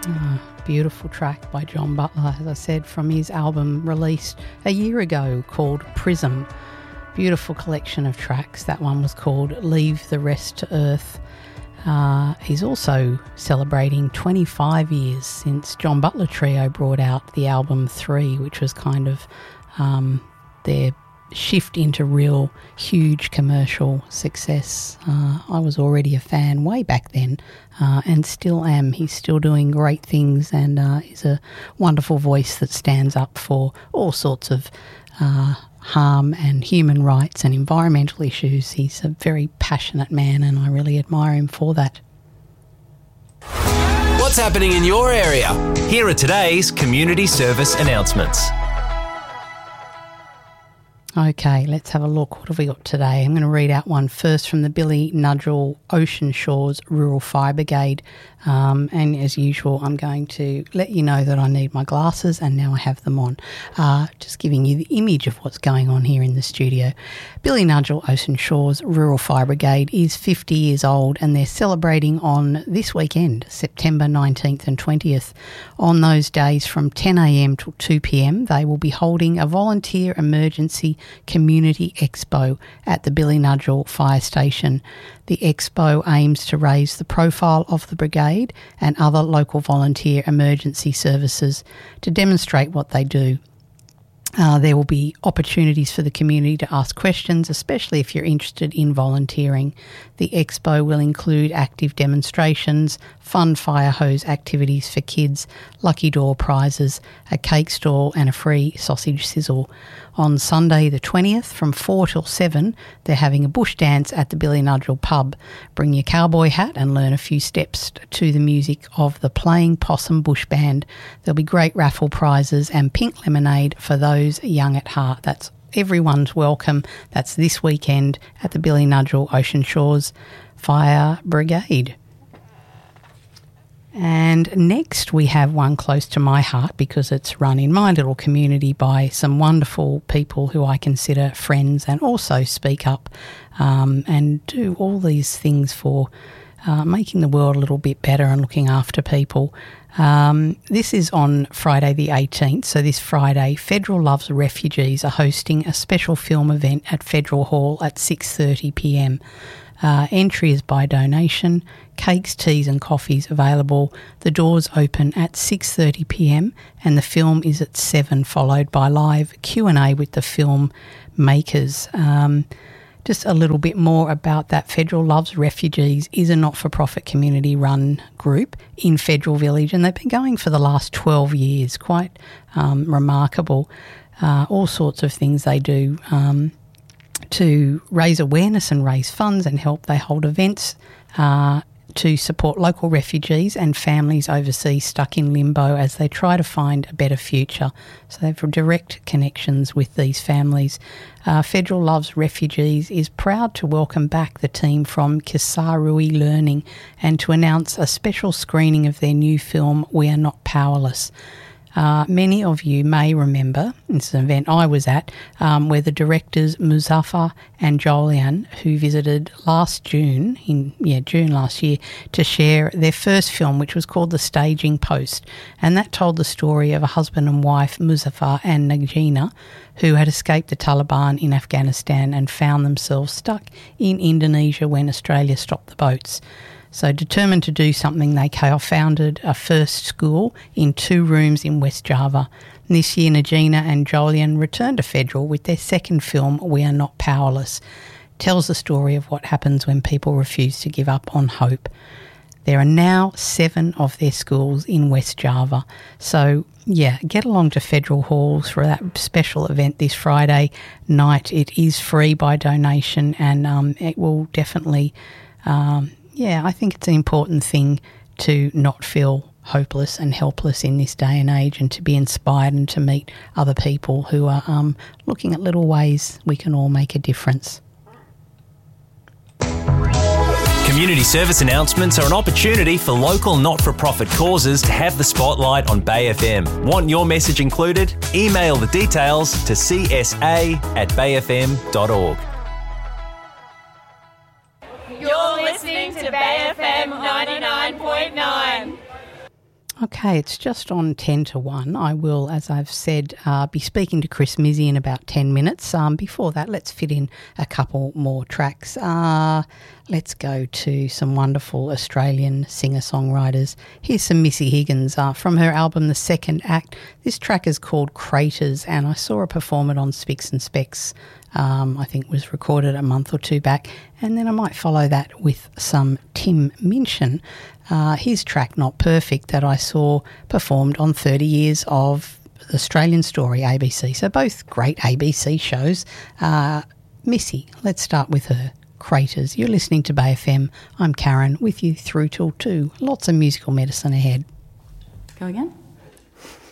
Beautiful track by John Butler, as I said, from his album released a year ago called Prism. Beautiful collection of tracks. That one was called Leave the Rest to Earth. He's also celebrating 25 years since John Butler Trio brought out the album 3, which was kind of their shift into real huge commercial success. I was already a fan way back then and still am. He's still doing great things and is a wonderful voice that stands up for all sorts of harm and human rights and environmental issues. He's a very passionate man and I really admire him for that. What's happening in your area? Here are today's community service announcements. Okay, let's have a look. What have we got today? I'm going to read out one first from the Billy Nudgell Ocean Shores Rural Fire Brigade. And as usual, I'm going to let you know that I need my glasses and now I have them on. Just giving you the image of what's going on here in the studio. Billy Nudgell Ocean Shores Rural Fire Brigade is 50 years old and they're celebrating on this weekend, September 19th and 20th. On those days from 10 a.m. till 2 p.m, they will be holding a volunteer emergency community expo at the Billy Nudgell Fire Station. The expo aims to raise the profile of the brigade and other local volunteer emergency services to demonstrate what they do. There will be opportunities for the community to ask questions, especially if you're interested in volunteering. The expo will include active demonstrations, fun fire hose activities for kids, lucky draw prizes, a cake stall and a free sausage sizzle. On Sunday the 20th from 4 till 7, they're having a bush dance at the Billy Nudgell pub. Bring your cowboy hat and learn a few steps to the music of the Playing Possum Bush Band. There'll be great raffle prizes and pink lemonade for those young at heart. That's everyone's welcome. That's this weekend at the Billy Nudgell Ocean Shores Fire Brigade. And next we have one close to my heart because it's run in my little community by some wonderful people who I consider friends and also speak up and do all these things for making the world a little bit better and looking after people. This is on Friday the 18th, so this Friday Federal Loves Refugees are hosting a special film event at Federal Hall at 6:30 p.m. Entry is by donation. Cakes, teas and coffees available. The doors open at 6:30 p.m. and the film is at 7, followed by live Q&A with the film makers. Just a little bit more about that. Federal Loves Refugees is a not-for-profit community-run group in Federal Village and they've been going for the last 12 years. Quite remarkable. All sorts of things they do to raise awareness and raise funds and help. They hold events to support local refugees and families overseas stuck in limbo as they try to find a better future. So they have direct connections with these families. Federal Loves Refugees is proud to welcome back the team from Kisarui Learning and to announce a special screening of their new film, We Are Not Powerless. Many of you may remember, it's an event I was at, where the directors Muzaffar and Jolian, who visited June last year, to share their first film, which was called The Staging Post. And that told the story of a husband and wife, Muzaffar and Najina, who had escaped the Taliban in Afghanistan and found themselves stuck in Indonesia when Australia stopped the boats. So determined to do something, they co-founded a first school in 2 rooms in West Java. This year, Najina and Jolian returned to Federal with their second film, We Are Not Powerless. Tells the story of what happens when people refuse to give up on hope. There are now 7 of their schools in West Java. So, yeah, get along to Federal Halls for that special event this Friday night. It is free by donation and it will definitely... I think it's an important thing to not feel hopeless and helpless in this day and age and to be inspired and to meet other people who are looking at little ways we can all make a difference. Community service announcements are an opportunity for local not-for-profit causes to have the spotlight on Bay FM. Want your message included? Email the details to csa@bayfm.org. You're listening to Bay FM 99.9. Okay, it's just on 10 to 1. I will, as I've said, be speaking to Chris Mizzi in about 10 minutes. Before that, let's fit in a couple more tracks. Let's go to some wonderful Australian singer-songwriters. Here's some Missy Higgins from her album The Second Act. This track is called Craters, and I saw her perform it on Spicks and Specs. I think it was recorded a month or two back, and then I might follow that with some Tim Minchin. His track Not Perfect that I saw performed on 30 Years of Australian Story, ABC. So both great ABC shows. Missy, let's start with her. Craters. You're listening to Bay FM. I'm Karen with you through till 2. Lots of musical medicine ahead. Go again?